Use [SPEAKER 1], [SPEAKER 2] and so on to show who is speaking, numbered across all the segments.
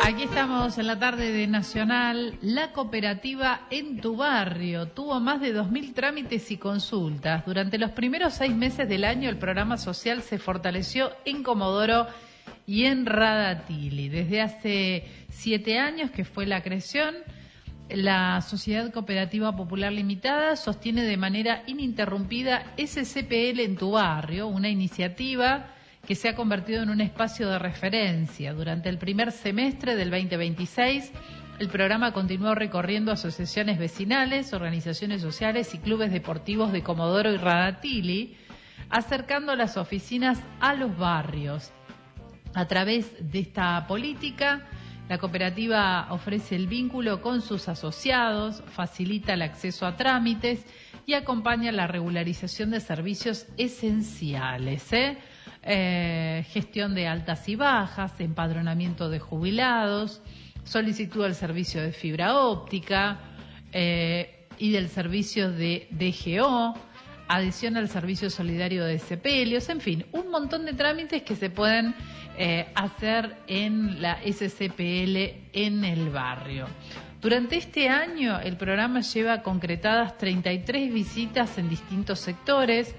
[SPEAKER 1] Aquí estamos en la tarde de Nacional. La cooperativa en tu barrio tuvo más de 2.000 trámites y consultas. Durante los primeros 6 meses del año, el programa social se fortaleció en Comodoro y en Radatili. Desde hace 7 años que fue la creación, la Sociedad Cooperativa Popular Limitada sostiene de manera ininterrumpida SCPL en tu barrio, una iniciativa que se ha convertido en un espacio de referencia. Durante el primer semestre del 2026, el programa continuó recorriendo asociaciones vecinales, organizaciones sociales y clubes deportivos de Comodoro y Radatili, acercando las oficinas a los barrios. A través de esta política, la cooperativa ofrece el vínculo con sus asociados, facilita el acceso a trámites y acompaña la regularización de servicios esenciales, gestión de altas y bajas, empadronamiento de jubilados, solicitud del servicio de fibra óptica y del servicio de DGO, adhesión al servicio solidario de sepelios, en fin, un montón de trámites que se pueden hacer en la SCPL en el barrio. Durante este año, el programa lleva concretadas 33 visitas en distintos sectores,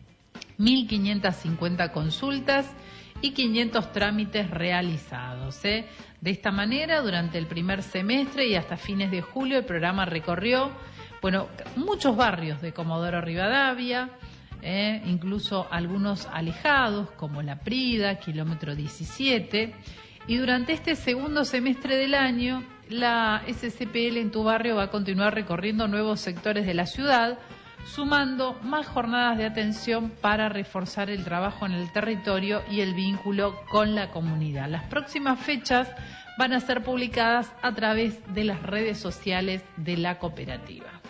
[SPEAKER 1] 1.550 consultas y 500 trámites realizados. De esta manera, durante el primer semestre y hasta fines de julio, el programa recorrió muchos barrios de Comodoro Rivadavia, incluso algunos alejados como La Prida, kilómetro 17, y durante este segundo semestre del año, la SCPL en tu barrio va a continuar recorriendo nuevos sectores de la ciudad, sumando más jornadas de atención para reforzar el trabajo en el territorio y el vínculo con la comunidad. Las próximas fechas van a ser publicadas a través de las redes sociales de la cooperativa.